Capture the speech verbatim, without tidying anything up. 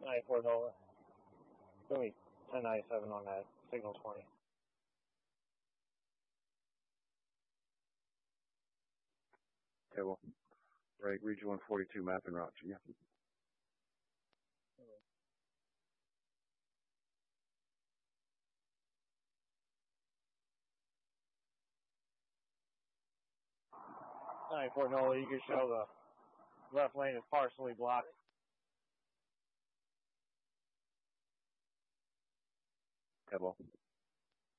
ninety-four Nola. Show me ten ninety-seven on that, signal twenty. Table. Right, region one forty-two, mapping route to you. ninety-four Nola, you can show the left lane is partially blocked. Table.